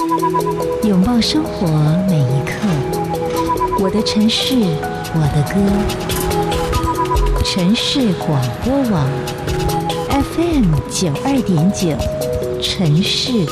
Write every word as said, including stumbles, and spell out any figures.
拥抱生活每一刻。我的城市，我的歌。城市广播网 F M 九二点九，城市